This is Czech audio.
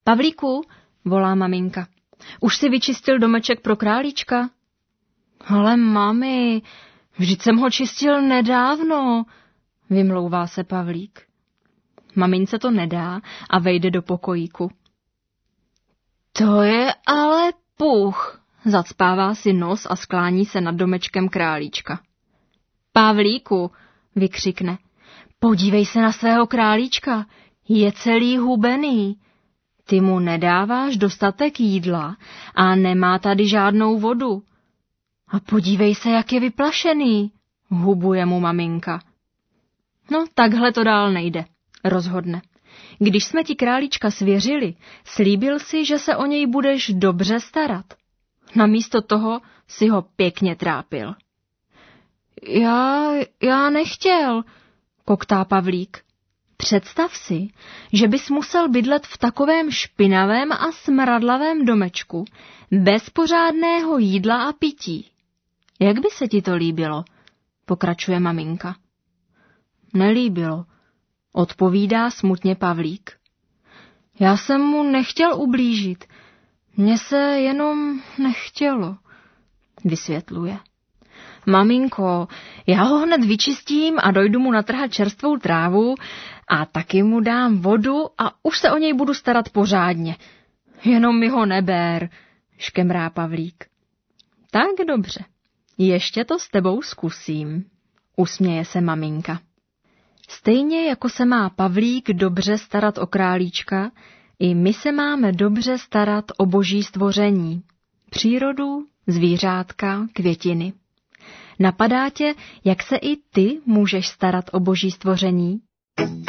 Pavlíku, volá maminka, už si vyčistil domeček pro králíčka? Ale mami, vždyť jsem ho čistil nedávno, vymlouvá se Pavlík. Mamince to nedá a vejde do pokojíku. To je ale puch, zacpává si nos a sklání se nad domečkem králíčka. Pavlíku, vykřikne, podívej se na svého králíčka, je celý hubený. Ty mu nedáváš dostatek jídla a nemá tady žádnou vodu. A podívej se, jak je vyplašený, hubuje mu maminka. No, takhle to dál nejde, rozhodne. Když jsme ti králíčka svěřili, slíbil si, že se o něj budeš dobře starat. Namísto toho si ho pěkně trápil. Já nechtěl, koktá Pavlík. Představ si, že bys musel bydlet v takovém špinavém a smradlavém domečku, bez pořádného jídla a pití. Jak by se ti to líbilo? Pokračuje maminka. Nelíbilo, odpovídá smutně Pavlík. Já jsem mu nechtěl ublížit, mně se jenom nechtělo, vysvětluje. Maminko, já ho hned vyčistím a dojdu mu natrhat čerstvou trávu a taky mu dám vodu a už se o něj budu starat pořádně. Jenom mi ho neber, škemrá Pavlík. Tak dobře, ještě to s tebou zkusím, usměje se maminka. Stejně jako se má Pavlík dobře starat o králíčka, i my se máme dobře starat o boží stvoření. Přírodu, zvířátka, květiny. Napadá tě, jak se i ty můžeš starat o boží stvoření?